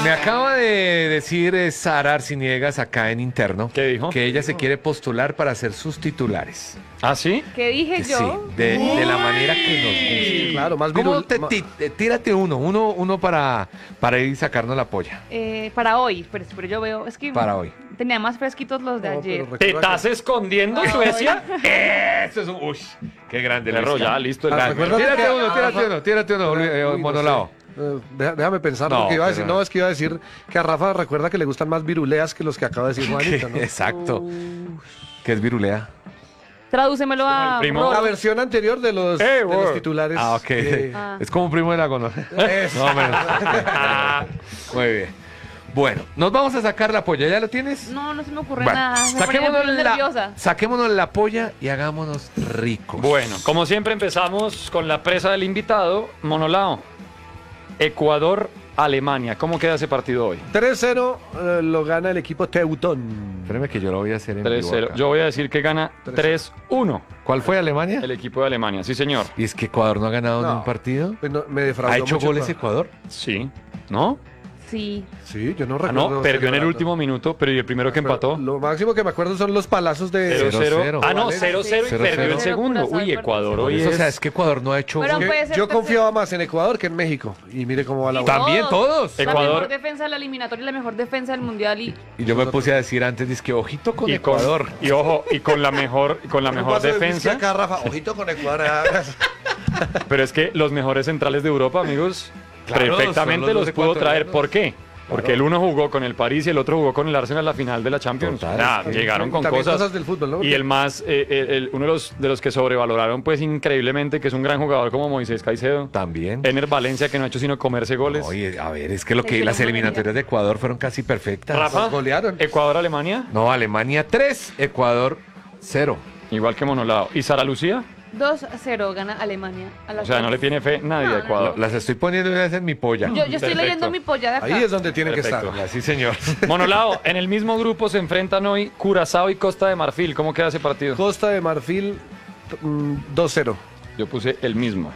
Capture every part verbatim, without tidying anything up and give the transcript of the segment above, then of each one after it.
Me acaba de decir eh, Sara Arciniegas acá en interno. ¿Qué dijo? Que ella se quiere postular para ser sus titulares. ¿Ah, sí? ¿Qué dije yo? Sí, de, de la manera que nos gusta. Claro, más ¿Cómo virul- te, ma- ti- eh, tírate uno, uno, uno para, para ir y sacarnos la polla. Eh, para hoy, pero, pero yo veo, es que Para hoy. tenía más fresquitos los de No, ayer. pero ¿Te recuerda estás escondiendo, Ay. Suecia? Eso es un... Uy, qué grande. Perro, Luis. ya, listo. el- Ah, recuerda- Tírate que- uno, tírate Rafa- uno, tírate uno, Pero, eh, uy, no monolao. sé. Eh, deja- déjame pensar No, lo que iba a decir. pero- No, es que iba a decir que a Rafa recuerda que le gustan más viruleas que los que acaba de decir Juanito, ¿no? Exacto. ¿Qué es virulea? Tradúcemelo a primo. Rolo. La versión anterior de los, Eh, de los word. titulares. Ah, ok. eh, Ah. Es como un primo de la gonorrea. Eso. No, menos. Muy bien. Bueno, nos vamos a sacar la polla. ¿Ya lo tienes? No, no se me ocurre Bueno, nada. Me saquémonos pone la, nerviosa. saquémonos la polla y hagámonos ricos. Bueno, como siempre empezamos con la presa del invitado, Monolao. Ecuador, Alemania. ¿Cómo queda ese partido hoy? tres cero eh, lo gana el equipo Teutón. Espérame que yo lo voy a hacer en tres vivo cero. acá. Yo voy a decir que gana tres uno ¿Cuál fue Alemania? el equipo de Alemania. Sí, señor. Y es que Ecuador no ha ganado No. ni un partido. Pues no, me defraudó ¿Ha hecho mucho, goles pa- Ecuador? Sí. ¿No? Sí. Sí, yo no Ah, recuerdo. no, perdió en el celebrando. último minuto, pero ¿y el primero que Pero empató? Lo máximo que me acuerdo son los palazos de. cero cero. cero. Ah, no, Vale. cero cero y cero perdió cero. el segundo. Curazao Uy, el Ecuador partido. hoy Eso, es... o sea, es que Ecuador no ha hecho Pero gol. Que puede ser yo tercero. confiaba más en Ecuador que en México. Y mire cómo va la Y bola. También todos. La Ecuador- mejor defensa de la eliminatoria y la mejor defensa del mundial. Y Y yo me puse a decir antes, dice que ojito con y con, Ecuador. y ojo, y con la mejor, y con la Un mejor paso de whisky defensa. acá, Rafa. Ojito con Ecuador. Pero es que los mejores centrales de Europa, amigos, Claro, perfectamente son los los, dos pudo traer. ecuatorianos. ¿Por qué? Porque el uno jugó con el París y el otro jugó con el Arsenal en la final de la Champions. Total. Ah, llegaron con También cosas. cosas del fútbol, ¿no? Y el más, eh, el- el- uno de los, de los que sobrevaloraron pues increíblemente, que es un gran jugador como Moisés Caicedo. También. Ener Valencia, que no ha hecho sino comerse goles. Oye, a ver, es que lo que Sí, las no eliminatorias de Ecuador fueron casi perfectas. Rafa, Nos golearon. Ecuador-Alemania, No, Alemania tres, Ecuador cero. igual que Monolao. ¿Y Sara Lucía? dos a cero gana Alemania. A O las sea, no dos. le tiene fe nadie No, a no, Ecuador. Las estoy poniendo una vez en mi polla. Yo, yo estoy Perfecto. leyendo mi polla de acá. Ahí es donde tienen que Perfecto. estar. Sí, señor. Monolao, en el mismo grupo se enfrentan hoy Curazao y Costa de Marfil. ¿Cómo queda ese partido? Costa de Marfil mm, dos cero. Yo puse el mismo.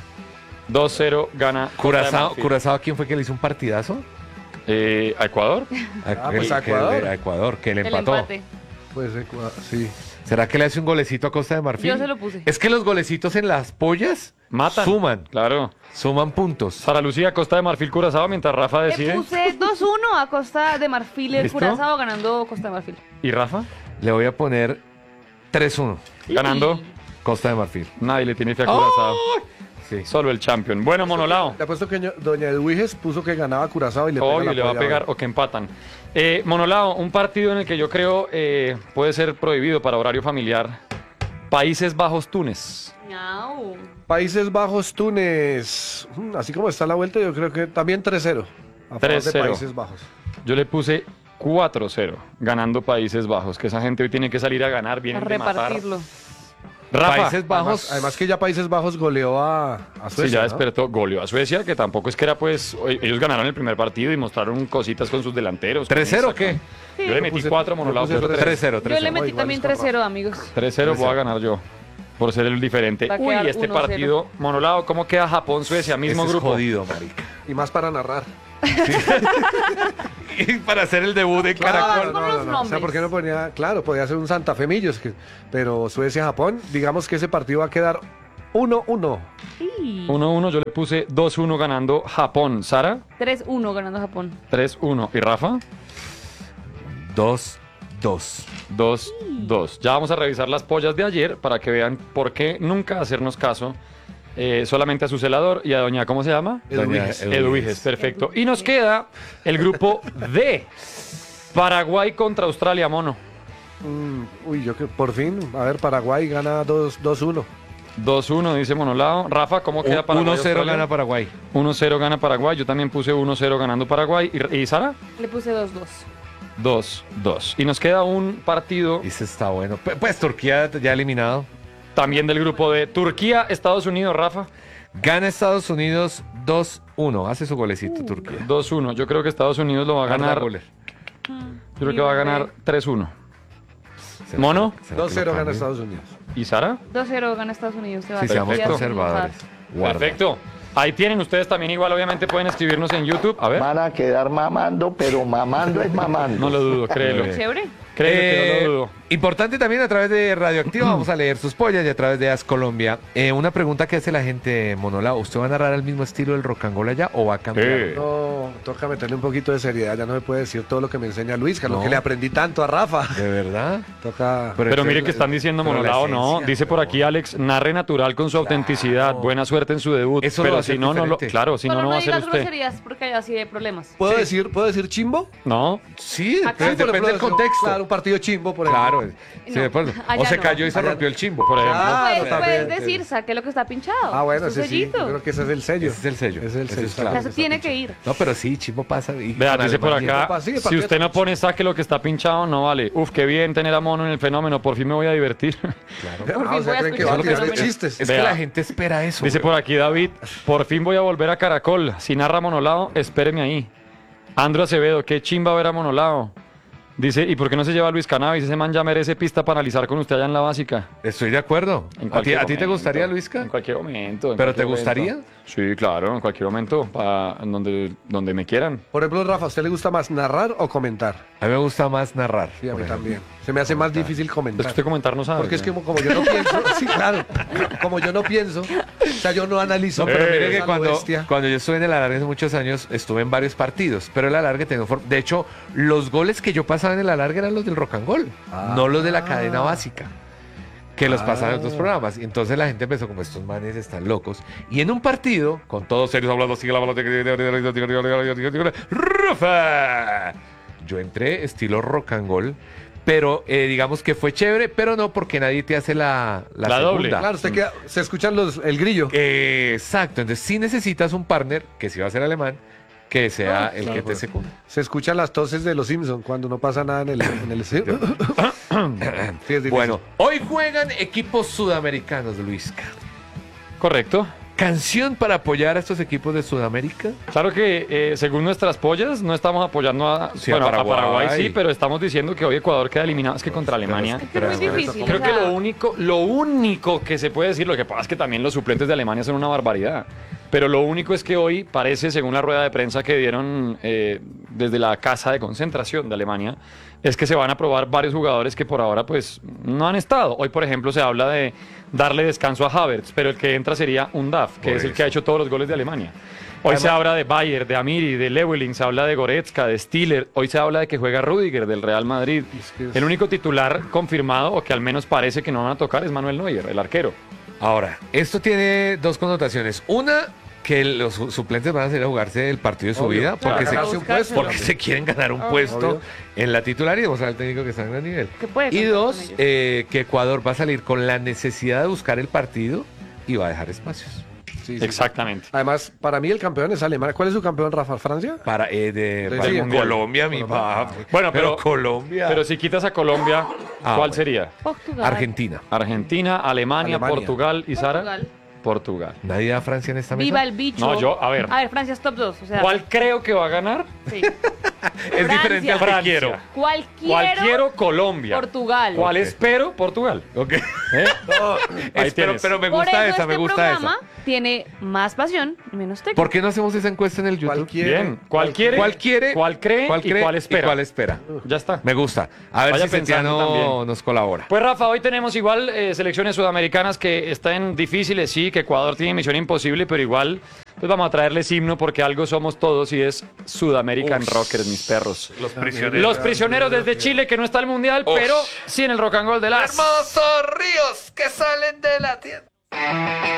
dos cero gana Costa de Curazao, Marfil. Curazao, ¿quién fue que le hizo un partidazo? Eh, ¿A Ecuador? A, Ah, pues que- a que- Ecuador. a Ecuador, que le El empató. empate. Pues Ecua- sí. ¿Será que le hace un golecito a Costa de Marfil? Yo se lo puse. Es que los golecitos en las pollas Matan. suman, Claro. suman puntos. Sara Lucía, Costa de Marfil, Curazao, mientras Rafa Le decide. puse dos uno a Costa de Marfil, el ¿Listo? Curazao ganando Costa de Marfil. ¿Y Rafa? Le voy a poner tres uno, Ganando. Costa de Marfil. Nadie le tiene fe a Curazao. Sí. Solo el champion. Bueno, Monolao. Le apuesto que ño- doña Edwiges puso que ganaba Curazao y le pega Obvio, la le va a polla pegar ahora. o que empatan. Eh, Monolao, un partido en el que yo creo eh, puede ser prohibido para horario familiar. Países Bajos, Túnez. Miau. Países Bajos, Túnez. Mm, Así como está la vuelta, yo creo que también tres cero. A favor tres de cero. Países Bajos. Yo le puse cuatro cero, ganando Países Bajos. Que esa gente hoy tiene que salir a ganar, A vienen de matar. repartirlo. Rafa, Países Bajos. Además, además que ya Países Bajos goleó a, a Suecia. sí, ya ¿no? despertó, goleó a Suecia, que tampoco es que era pues, oye, ellos ganaron el primer partido y mostraron cositas con sus delanteros. ¿tres cero o qué? Yo le metí puse- cuatro, yo Monolao puse puso tres. tres. tres cero, Yo tres le cero. metí igual también está tres cero, amigos. tres cero voy a ganar yo, por ser el diferente. Va a Uy, quedar este uno cero. partido, Monolao, ¿cómo queda Japón-Suecia? Mismo Ese es grupo. jodido, marica. Y más para narrar. Y para hacer el debut de Claro. Caracol. con los O sea, nombres. ¿por qué no ponía? Claro, podía ser un Santa Fe Millos, que- pero Suecia-Japón, digamos que ese partido va a quedar uno uno. Sí. uno uno, yo le puse dos uno ganando Japón. Sara, tres uno ganando Japón. tres uno. ¿Y Rafa? dos dos. dos dos. Ya vamos a revisar las pollas de ayer para que vean por qué nunca hacernos caso eh, solamente a su celador y a doña, ¿cómo se llama? Edwiges. Doña Edwiges, perfecto. Y nos queda el grupo D. Paraguay contra Australia, mono. Mm, uy, yo que por fin, a ver, Paraguay gana dos uno. dos uno, dice Monolao. Rafa, ¿cómo queda Paraguay? uno cero Australia? gana Paraguay. uno cero gana Paraguay. Yo también puse uno cero ganando Paraguay. ¿Y, y Sara? Le puse dos dos. dos dos. Y nos queda un partido Ese está bueno. P- Pues Turquía ya eliminado. también del grupo de Turquía, Estados Unidos, Rafa. Gana Estados Unidos dos uno. Hace su golecito Turquía. dos uno. Yo creo que Estados Unidos lo va a ganar. Arda Güler. Yo creo que va a ganar tres uno. ¿Será ¿Mono? que- será que dos cero lo gana cambie? Estados Unidos. ¿Y Sara? dos cero gana Estados Unidos. Se va Sí, a seamos Turquía sin conservadores. mojar. Guarda. Perfecto. Ahí tienen, ustedes también igual obviamente pueden escribirnos en YouTube. A ver, Van a quedar mamando, pero mamando es mamando. no lo dudo, créelo. Chévere. Créelo que no Eh, lo dudo. Importante también a través de Radioactiva, vamos a leer sus pollas y a través de As Colombia. Eh, una pregunta que hace la gente, Monolao, ¿usted va a narrar al mismo estilo del rock and roll allá o va a cambiar? Sí. No, toca meterle un poquito de seriedad. Ya no me puede decir todo lo que me enseña Luis, que es No. lo que le aprendí tanto a Rafa. ¿De verdad? Toca. Pero entonces- mire que están diciendo pero la monolado, no. esencia, Dice por pero- aquí Alex, narre natural con su autenticidad. Buena suerte en su debut. Eso lo va pero a hacer si no, no lo. diferente. Claro, si no, Solo no no va a ser digas usted. groserías porque hay así de problemas. ¿Puedo, Sí. decir, ¿Puedo decir chimbo? No. Sí, Acá- pero Sí, por depende del ejemplo, contexto. Claro, un partido chimbo, por ejemplo. Claro, sí, No, de acuerdo. O allá se no. cayó y se Allá- rompió el chimbo. Por ejemplo. Ah, Puedes, no, puedes también. decir, saque lo que está pinchado. Ah, bueno, Es un ese sí. sellito. Yo creo que ese es el sello. Ese es el sello. Ese es el Ese sello. es claro. O sea, eso tiene que ir. No, pero sí, chimbo pasa. Y Vea, con dice por Alemania. acá, Sí, el si partido usted no está pone saque lo que está pinchado, no vale. Uf, qué bien tener a Mono en el fenómeno, por fin me voy a divertir. Claro. Por Ah, fin o sea, voy a creen que escuchar va a un tirar fenómeno. chistes. Es Vea. que la gente espera eso. Dice güey. por aquí David, por fin voy a volver a Caracol. Si narra Monolado, espéreme ahí. Andro Acevedo, qué chimba ver a Monolado. Dice, ¿y por qué no se lleva a Luis Cannabis? Ese man ya merece pista para analizar con usted allá en la básica. Estoy de acuerdo. En ¿A ti, cualquier a ti te momento. gustaría, Luisca? En cualquier momento. en ¿Pero te cualquier gustaría? momento. Sí, claro, en cualquier momento, pa- en donde, donde me quieran. Por ejemplo, Rafa, ¿a usted le gusta más narrar o comentar? A mí me gusta más narrar. Sí, a por mí ejemplo. también. Se me hace más difícil Es comentar. que usted comentar no sabe. Porque es que ¿no? como, como yo no pienso, sí, claro, como yo no pienso, o sea, yo no analizo. No, pero Eh, mire que a lo cuando, bestia. cuando yo estuve en el alargue hace muchos años, estuve en varios partidos, pero el alargue tenía un for- De hecho, los goles que yo pasaba en el alargue eran los del rock and roll, Ah. no los de la cadena básica, que los pasaban en otros Ah. programas. Y entonces la gente empezó como, estos manes están locos. Y en un partido, con todos serios hablando, sigue la bola, Rafa. Yo entré estilo rock and roll, pero eh, digamos que fue chévere, pero no porque nadie te hace la, la, La doble. segunda. Claro, usted queda, se escuchan los, el grillo. Eh, exacto, entonces sí necesitas un partner, que si va a ser alemán, que sea Ah, el sí. que te secunde. Se escuchan las toses de los Simpsons cuando no pasa nada en el... En el sí, es difícil. Bueno, hoy juegan equipos sudamericanos, Luisca. Correcto. ¿Canción para apoyar a estos equipos de Sudamérica? Claro que eh, según nuestras pollas no estamos apoyando a, Sí, a bueno, a Paraguay. Paraguay sí, pero estamos diciendo que hoy Ecuador queda eliminado. Es que contra Alemania. Es que es muy difícil. Creo o que sea, lo único, lo único que se puede decir, lo que pasa es que también los suplentes de Alemania son una barbaridad. Pero lo único es que hoy parece, según la rueda de prensa que dieron eh, desde la casa de concentración de Alemania, es que se van a probar varios jugadores que por ahora pues no han estado. Hoy, por ejemplo, se habla de darle descanso a Havertz, pero el que entra sería Undav, que Por es el eso. que ha hecho todos los goles de Alemania. Hoy se habla de Bayer, de Amiri, de Lewelling, se habla de Goretzka, de Stiller. Hoy se habla de que juega Rudiger del Real Madrid. Es que es- El único titular confirmado, o que al menos parece que no van a tocar, es Manuel Neuer, el arquero. Ahora, esto tiene dos connotaciones. Una, que los su- suplentes van a salir a jugarse el partido de su Obvio. vida Para porque, se, ganarse un puesto. porque se quieren ganar un Obvio. puesto Obvio. en la titular y demostrar al técnico que está en gran nivel. Que puede Y contar dos, con ellos. eh, que Ecuador va a salir con la necesidad de buscar el partido y va a dejar espacios. Sí, sí. Exactamente. Además, para mí el campeón es Alemania. ¿Cuál es su campeón, Rafa? ¿Francia? Para, eh, de, Sí, para sí, Colombia, mi Colombia. papá. Bueno, pero- Colombia. Pero si quitas a Colombia, Ah, ¿cuál bueno. sería? Portugal. Argentina. Argentina, Alemania, Alemania. Portugal y Sara. Portugal. Portugal. ¿Nadie da a Francia en esta mesa? Viva el bicho. No, yo, a ver. A ver, Francia es top dos. O sea, ¿Cuál creo que va a ganar? sí. Es diferente al que Francia. quiero. ¿Cuál quiero? ¿Cuál quiero? Colombia. Portugal. ¿Cuál Ok. espero? Portugal. Ok. ¿Eh? Ahí Es- pero, tienes. pero me Por gusta eso esa, me este gusta programa esa. tiene más pasión y menos técnica. ¿Por qué no hacemos esa encuesta en el YouTube? ¿Cuál quiere? Bien. ¿Cuál quiere? ¿Cuál quiere? ¿Cuál cree? ¿Cuál ¿Y cree? cuál espera? ¿Y cuál espera? Ya está. Me gusta. A ver Vaya si pensando Setiano también. nos colabora. Pues Rafa, hoy tenemos igual eh, selecciones sudamericanas que están difíciles, sí, que Ecuador tiene misión imposible, pero igual pues vamos a traerles himno porque algo somos todos y es Sudamerican Rockers, mis perros. Los prisioneros. Los prisioneros desde Chile, que no está el Mundial, Uf. pero sí en el Rock and Roll de las... Hermosos ríos que salen de la tierra.